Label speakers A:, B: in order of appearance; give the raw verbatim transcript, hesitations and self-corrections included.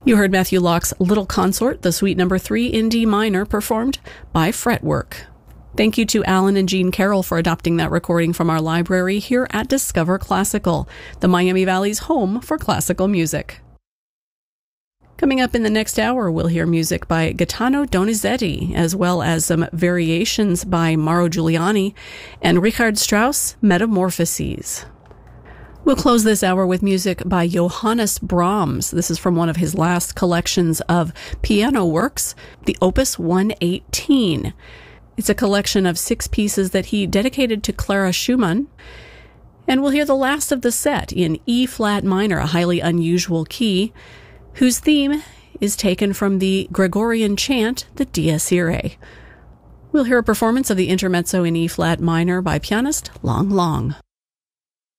A: You heard Matthew Locke's Little Consort, the Suite Number three in D minor, performed by Fretwork. Thank you to Alan and Jean Carroll for adopting that recording from our library here at Discover Classical, the Miami Valley's home for classical music. Coming up in the next hour, we'll hear music by Gaetano Donizetti, as well as some variations by Mauro Giuliani and Richard Strauss' Metamorphoses. We'll close this hour with music by Johannes Brahms. This is from one of his last collections of piano works, the Opus one eighteen. It's a collection of six pieces that he dedicated to Clara Schumann. And we'll hear the last of the set in E-flat minor, a highly unusual key, whose theme is taken from the Gregorian chant, the Dies Irae. We'll hear a performance of the intermezzo in E-flat minor by pianist Lang Lang.